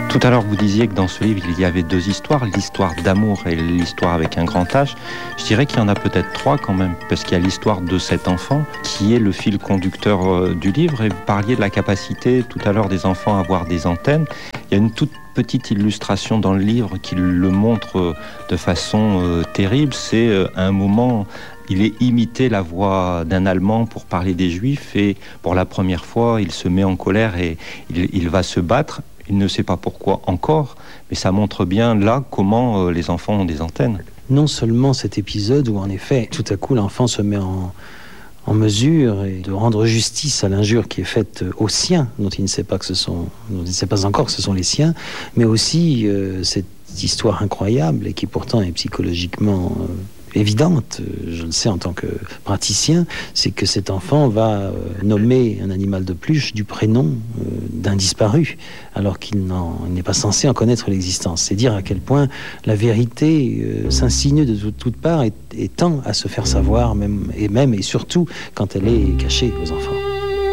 Tout à l'heure, vous disiez que dans ce livre, il y avait deux histoires, l'histoire d'amour et l'histoire avec un grand H. Je dirais qu'il y en a peut-être trois quand même, parce qu'il y a l'histoire de cet enfant qui est le fil conducteur du livre. Et vous parliez de la capacité tout à l'heure des enfants à avoir des antennes. Il y a une toute petite illustration dans le livre qui le montre de façon terrible. C'est à un moment... Il est imité la voix d'un Allemand pour parler des Juifs et pour la première fois, il se met en colère et il va se battre. Il ne sait pas pourquoi encore, mais ça montre bien là comment les enfants ont des antennes. Non seulement cet épisode où en effet, tout à coup, l'enfant se met en mesure et de rendre justice à l'injure qui est faite aux siens, dont il ne sait pas encore que ce sont les siens, mais aussi cette histoire incroyable et qui pourtant est psychologiquement évidente, je le sais en tant que praticien, c'est que cet enfant va nommer un animal de peluche du prénom d'un disparu, alors qu'il n'est pas censé en connaître l'existence. C'est dire à quel point la vérité s'insinue de toutes parts et tend à se faire savoir, même et surtout quand elle est cachée aux enfants.